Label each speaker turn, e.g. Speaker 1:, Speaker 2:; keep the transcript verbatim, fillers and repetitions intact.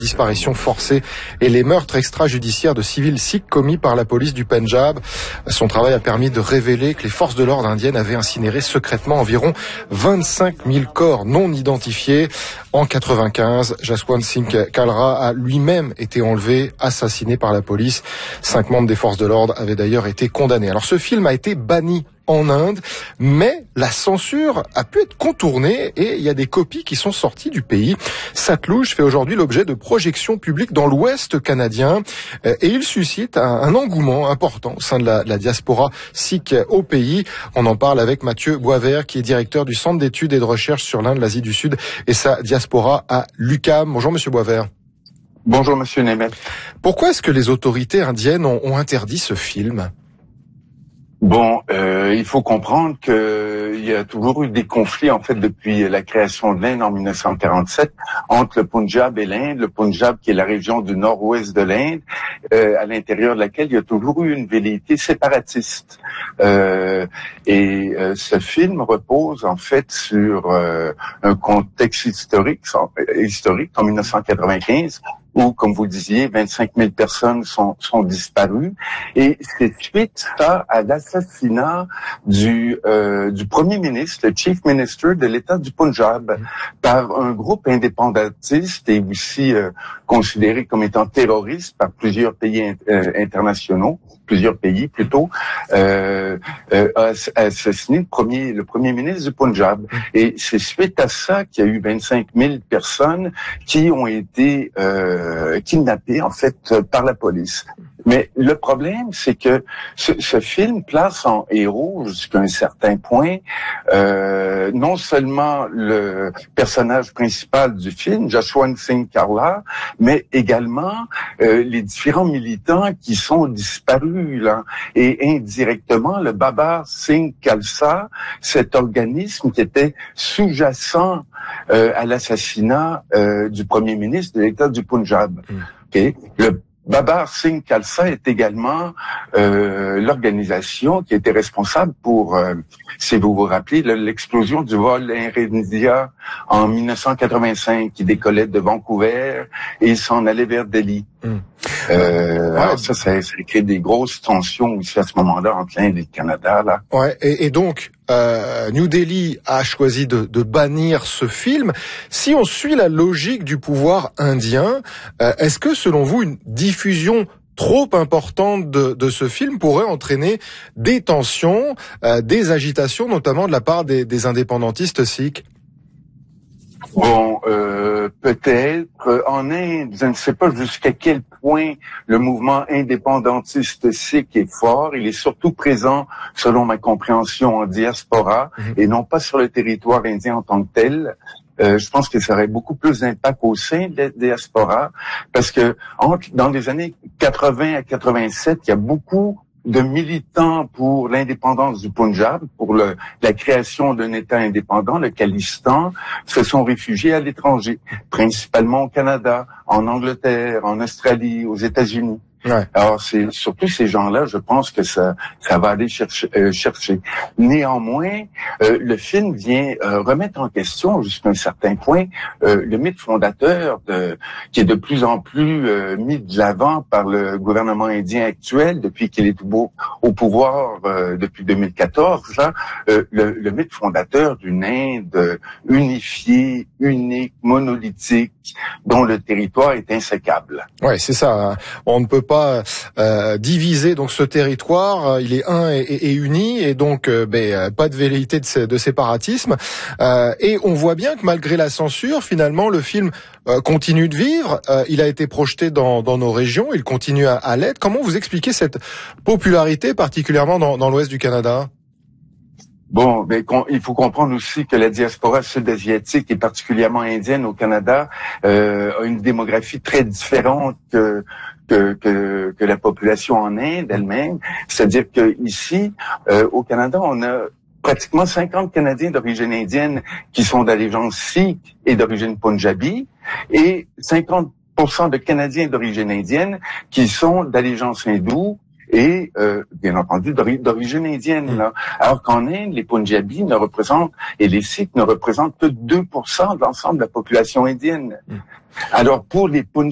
Speaker 1: Disparitions forcées et les meurtres extrajudiciaires de civils sikhs commis par la police du Pendjab. Son travail a permis de révéler que les forces de l'ordre indiennes avaient incinéré secrètement environ vingt-cinq mille corps non identifiés. En quatre-vingt-quinze, Jaswant Singh Kalra a lui-même été enlevé, assassiné par la police. Cinq membres des forces de l'ordre avaient d'ailleurs été condamnés. Alors ce film a été banni en Inde, mais la censure a pu être contournée et il y a des copies qui sont sorties du pays. Satluj fait aujourd'hui l'objet de projections publiques dans l'Ouest canadien et il suscite un, un engouement important au sein de la, de la diaspora sikh au pays. On en parle avec Mathieu Boisvert, qui est directeur du Centre d'études et de recherche sur l'Inde, l'Asie du Sud et sa diaspora à l'U Q A M. Bonjour Monsieur Boisvert.
Speaker 2: Bonjour Monsieur Nemeth.
Speaker 1: Pourquoi est-ce que les autorités indiennes ont, ont interdit ce film ?
Speaker 2: Bon, euh, il faut comprendre qu'il y a toujours eu des conflits, en fait, depuis la création de l'Inde en mille neuf cent quarante-sept, entre le Punjab et l'Inde. Le Punjab, qui est la région du nord-ouest de l'Inde, euh, à l'intérieur de laquelle il y a toujours eu une velléité séparatiste. Euh, et euh, ce film repose, en fait, sur euh, un contexte historique, historique en mille neuf cent quatre-vingt-quinze, où, comme vous disiez, vingt-cinq mille personnes sont, sont disparues. Et c'est suite ça à l'assassinat du, euh, du premier ministre, le chief minister de l'État du Punjab, par un groupe indépendantiste et aussi euh, considéré comme étant terroriste par plusieurs pays euh, internationaux, plusieurs pays plutôt, euh, euh, a assassiné le premier, le premier ministre du Punjab. Et c'est suite à ça qu'il y a eu vingt-cinq mille personnes qui ont été euh, kidnappés en fait par la police. Mais le problème, c'est que ce, ce film place en héros jusqu'à un certain point euh, non seulement le personnage principal du film, Jaswant Singh Kalra, mais également euh, les différents militants qui sont disparus là, et indirectement le Babar Singh Khalsa, cet organisme qui était sous-jacent euh, à l'assassinat euh, du premier ministre de l'État du Punjab. Mm. Okay. Le Babar Singh Khalsa est également euh, l'organisation qui était responsable pour, euh, si vous vous rappelez, l'explosion du vol Air India en mille neuf cent quatre-vingt-cinq, qui décollait de Vancouver et s'en allait vers Delhi. Mm. Euh, ouais. Alors ça, ça, ça crée des grosses tensions aussi à ce moment-là entre l'Inde et le Canada. Là.
Speaker 1: Ouais. Et, et donc, euh, New Delhi a choisi de, de bannir ce film. Si on suit la logique du pouvoir indien, euh, est-ce que, selon vous, une diffusion trop importante de, de ce film pourrait entraîner des tensions, euh, des agitations, notamment de la part des, des indépendantistes sikhs?
Speaker 2: Bon, euh, peut-être. En Inde, je ne sais pas jusqu'à quel point le mouvement indépendantiste sikh est fort. Il est surtout présent, selon ma compréhension, en diaspora mmh. et non pas sur le territoire indien en tant que tel. Euh, je pense que ça aurait beaucoup plus d'impact au sein de la diaspora, parce que entre, dans les années quatre-vingts à quatre-vingt-sept, il y a beaucoup de militants pour l'indépendance du Punjab, pour le, la création d'un État indépendant, le Khalistan, se sont réfugiés à l'étranger, principalement au Canada, en Angleterre, en Australie, aux États-Unis. Ouais. Alors, c'est surtout ces gens-là, je pense que ça, ça va aller chercher. Euh, chercher. Néanmoins, euh, le film vient euh, remettre en question, jusqu'à un certain point, euh, le mythe fondateur de, qui est de plus en plus euh, mis de l'avant par le gouvernement indien actuel depuis qu'il est au, au pouvoir euh, depuis deux mille quatorze. Là, euh, le, le mythe fondateur d'une Inde unifiée, unique, monolithique, dont le territoire est insécable.
Speaker 1: Ouais, c'est ça. On ne peut pas pas euh, diviser donc ce territoire, il est un et, et, et uni, et donc euh, ben, pas de velléité de, de séparatisme. Euh, et on voit bien que malgré la censure, finalement, le film euh, continue de vivre. Euh, il a été projeté dans, dans nos régions, il continue à, à l'être. Comment vous expliquez cette popularité, particulièrement dans, dans l'ouest du Canada ?
Speaker 2: Bon, ben, il faut comprendre aussi que la diaspora sud-asiatique et particulièrement indienne au Canada euh, a une démographie très différente que que, que, que la population en Inde elle-même. C'est-à-dire que ici, euh, au Canada, on a pratiquement cinquante Canadiens d'origine indienne qui sont d'allégeance sikh et d'origine punjabi, et cinquante pour cent de Canadiens d'origine indienne qui sont d'allégeance hindoue et euh, bien entendu d'origine indienne. Là. Alors qu'en Inde, les Punjabis ne représentent, et les Sikhs ne représentent que deux pour cent de l'ensemble de la population indienne. Alors pour les Punjabis,